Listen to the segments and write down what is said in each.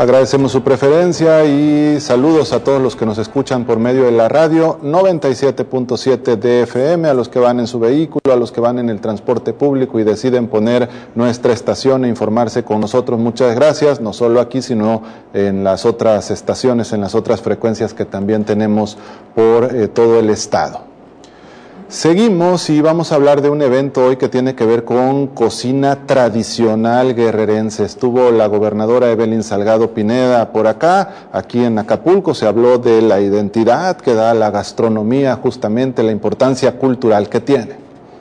Agradecemos su preferencia y saludos a todos los que nos escuchan por medio de la radio 97.7 de FM, a los que van en su vehículo, a los que van en el transporte público y deciden poner nuestra estación e informarse con nosotros. Muchas gracias, no solo aquí, sino en las otras estaciones, en las otras frecuencias que también tenemos por todo el estado. Seguimos y vamos a hablar de un evento hoy que tiene que ver con cocina tradicional guerrerense. Estuvo la gobernadora Evelyn Salgado Pineda por acá, aquí en Acapulco. Se habló de la identidad que da la gastronomía, justamente la importancia cultural que tiene.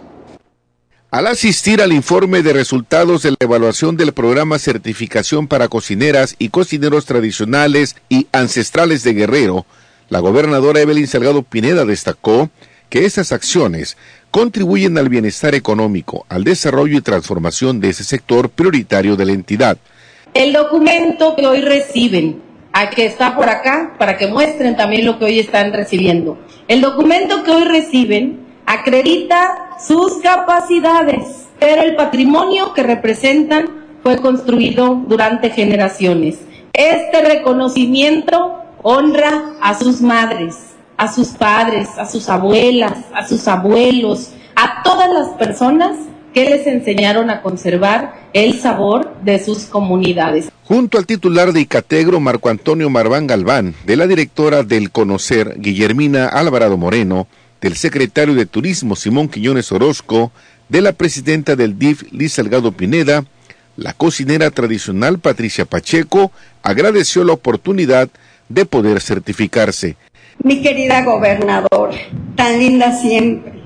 Al asistir al informe de resultados de la evaluación del programa Certificación para Cocineras y Cocineros Tradicionales y Ancestrales de Guerrero, la gobernadora Evelyn Salgado Pineda destacó que esas acciones contribuyen al bienestar económico, al desarrollo y transformación de ese sector prioritario de la entidad. El documento que hoy reciben, que está por acá, para que muestren también lo que hoy están recibiendo. El documento que hoy reciben acredita sus capacidades, pero el patrimonio que representan fue construido durante generaciones. Este reconocimiento honra a sus madres, a sus padres, a sus abuelas, a sus abuelos, a todas las personas que les enseñaron a conservar el sabor de sus comunidades. Junto al titular de Icategro, Marco Antonio Marván Galván, de la directora del Conocer, Guillermina Alvarado Moreno, del secretario de Turismo, Simón Quiñones Orozco, de la presidenta del DIF, Liz Salgado Pineda, la cocinera tradicional Patricia Pacheco agradeció la oportunidad de poder certificarse. Mi querida gobernadora, tan linda siempre,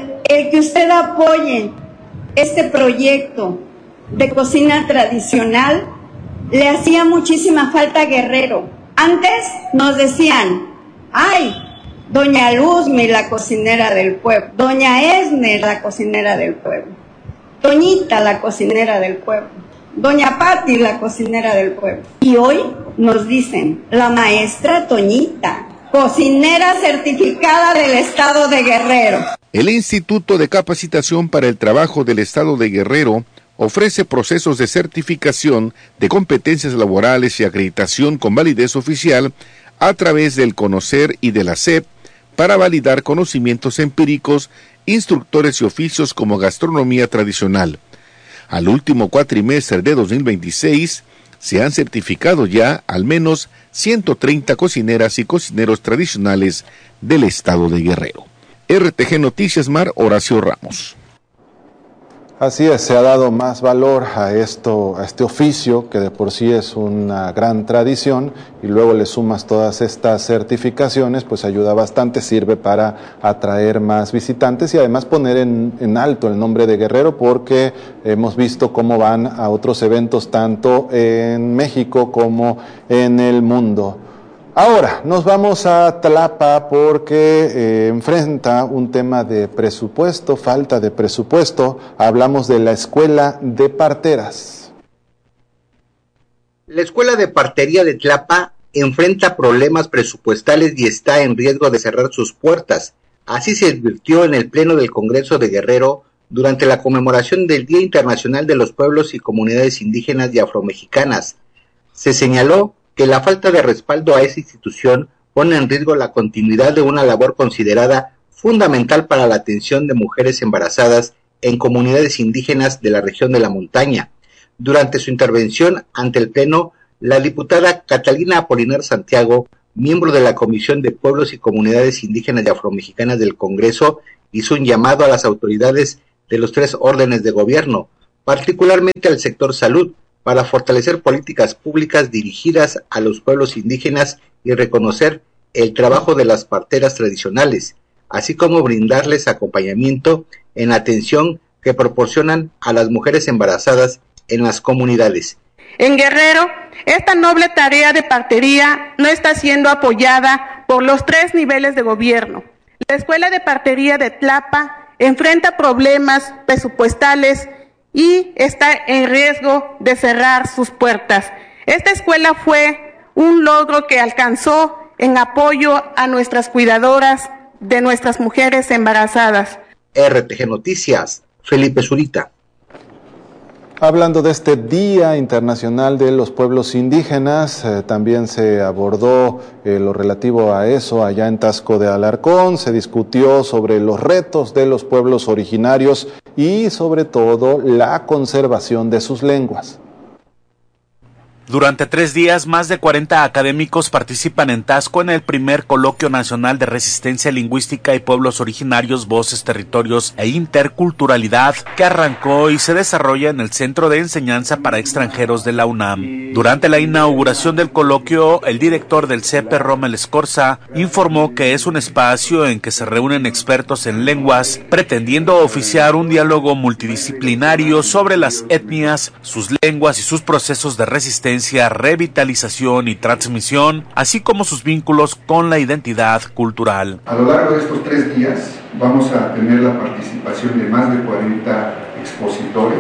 el que usted apoye este proyecto de cocina tradicional le hacía muchísima falta a Guerrero. Antes nos decían, ay, doña Luzmi, la cocinera del pueblo, doña Esme, la cocinera del pueblo, Toñita, la cocinera del pueblo, doña Pati, la cocinera del pueblo. Y hoy nos dicen, la maestra Toñita, cocinera certificada del Estado de Guerrero. El Instituto de Capacitación para el Trabajo del Estado de Guerrero ofrece procesos de certificación de competencias laborales y acreditación con validez oficial a través del Conocer y de la SEP para validar conocimientos empíricos, instructores y oficios como gastronomía tradicional. Al último cuatrimestre de 2026, se han certificado ya al menos 130 cocineras y cocineros tradicionales del estado de Guerrero. RTG Noticias Mar, Horacio Ramos. Así es, se ha dado más valor a este oficio que de por sí es una gran tradición, y luego le sumas todas estas certificaciones, pues ayuda bastante, sirve para atraer más visitantes y además poner en alto el nombre de Guerrero, porque hemos visto cómo van a otros eventos tanto en México como en el mundo. Ahora nos vamos a Tlapa porque enfrenta un tema de presupuesto, falta de presupuesto. Hablamos de la Escuela de Parteras. La Escuela de Partería de Tlapa enfrenta problemas presupuestales y está en riesgo de cerrar sus puertas. Así se advirtió en el Pleno del Congreso de Guerrero durante la conmemoración del Día Internacional de los Pueblos y Comunidades Indígenas y Afromexicanas. Se señaló que la falta de respaldo a esa institución pone en riesgo la continuidad de una labor considerada fundamental para la atención de mujeres embarazadas en comunidades indígenas de la región de la montaña. Durante su intervención ante el Pleno, la diputada Catalina Apolinar Santiago, miembro de la Comisión de Pueblos y Comunidades Indígenas y Afromexicanas del Congreso, hizo un llamado a las autoridades de los 3 órdenes de gobierno, particularmente al sector salud, para fortalecer políticas públicas dirigidas a los pueblos indígenas y reconocer el trabajo de las parteras tradicionales, así como brindarles acompañamiento en la atención que proporcionan a las mujeres embarazadas en las comunidades. En Guerrero, esta noble tarea de partería no está siendo apoyada por los 3 niveles de gobierno. La Escuela de Partería de Tlapa enfrenta problemas presupuestales y está en riesgo de cerrar sus puertas. Esta escuela fue un logro que alcanzó en apoyo a nuestras cuidadoras de nuestras mujeres embarazadas. RTG Noticias, Felipe Zurita. Hablando de este Día Internacional de los Pueblos Indígenas, también se abordó lo relativo a eso allá en Taxco de Alarcón, se discutió sobre los retos de los pueblos originarios y sobre todo la conservación de sus lenguas. Durante 3 días, más de 40 académicos participan en Taxco en el primer Coloquio Nacional de Resistencia Lingüística y Pueblos Originarios, Voces, Territorios e Interculturalidad, que arrancó y se desarrolla en el Centro de Enseñanza para Extranjeros de la UNAM. Durante la inauguración del coloquio, el director del CEPE, Rommel Escorza, informó que es un espacio en que se reúnen expertos en lenguas, pretendiendo oficiar un diálogo multidisciplinario sobre las etnias, sus lenguas y sus procesos de resistencia, revitalización y transmisión, así como sus vínculos con la identidad cultural. A lo largo de estos 3 días vamos a tener la participación de más de 40 expositores,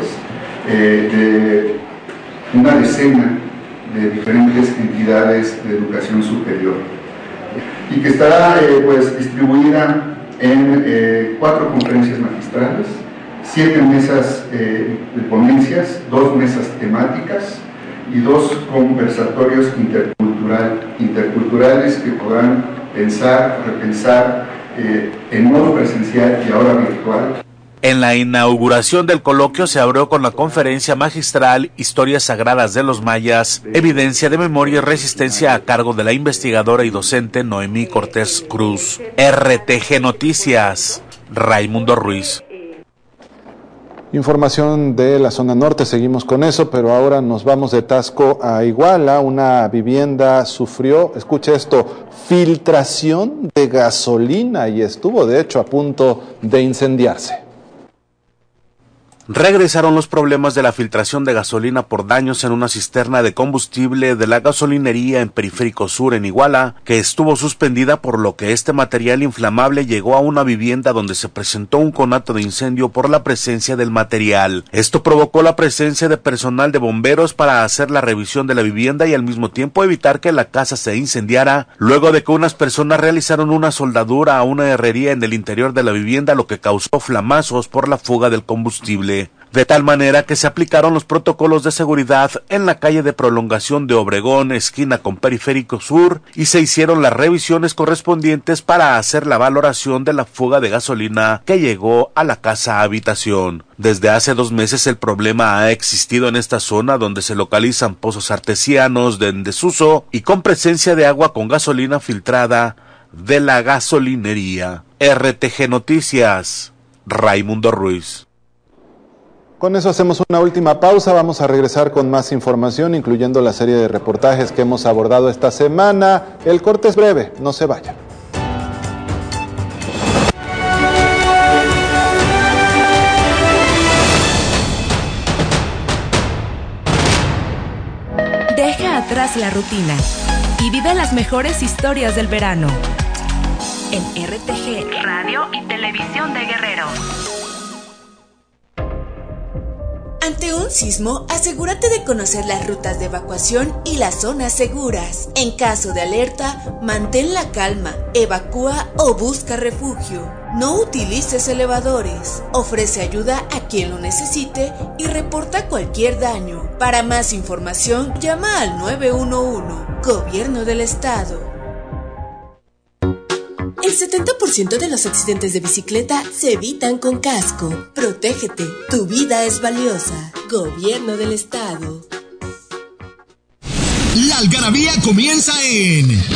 de una decena de diferentes entidades de educación superior, y que estará distribuida en 4 conferencias magistrales, 7 mesas de ponencias, 2 mesas temáticas y 2 conversatorios interculturales que podrán pensar, repensar en modo presencial y ahora virtual. En la inauguración del coloquio se abrió con la conferencia magistral Historias Sagradas de los Mayas, Evidencia de Memoria y Resistencia, a cargo de la investigadora y docente Noemí Cortés Cruz. RTG Noticias, Raimundo Ruiz. Información de la zona norte, seguimos con eso, pero ahora nos vamos de Taxco a Iguala. Una vivienda sufrió, escuche esto, filtración de gasolina y estuvo de hecho a punto de incendiarse. Regresaron los problemas de la filtración de gasolina por daños en una cisterna de combustible de la gasolinería en Periférico Sur, en Iguala, que estuvo suspendida, por lo que este material inflamable llegó a una vivienda donde se presentó un conato de incendio por la presencia del material. Esto provocó la presencia de personal de bomberos para hacer la revisión de la vivienda y al mismo tiempo evitar que la casa se incendiara, luego de que unas personas realizaron una soldadura a una herrería en el interior de la vivienda, lo que causó flamazos por la fuga del combustible. De tal manera que se aplicaron los protocolos de seguridad en la calle de Prolongación de Obregón, esquina con Periférico Sur, y se hicieron las revisiones correspondientes para hacer la valoración de la fuga de gasolina que llegó a la casa habitación. Desde hace 2 meses el problema ha existido en esta zona, donde se localizan pozos artesianos en desuso y con presencia de agua con gasolina filtrada de la gasolinería. RTG Noticias, Raimundo Ruiz. Con eso hacemos una última pausa, vamos a regresar con más información, incluyendo la serie de reportajes que hemos abordado esta semana. El corte es breve, no se vaya. Deja atrás la rutina y vive las mejores historias del verano. En RTG, Radio y Televisión de Guerrero. Ante un sismo, asegúrate de conocer las rutas de evacuación y las zonas seguras. En caso de alerta, mantén la calma, evacúa o busca refugio. No utilices elevadores. Ofrece ayuda a quien lo necesite y reporta cualquier daño. Para más información, llama al 911, Gobierno del Estado. El 70% de los accidentes de bicicleta se evitan con casco. Protégete, tu vida es valiosa. Gobierno del Estado. La algarabía comienza en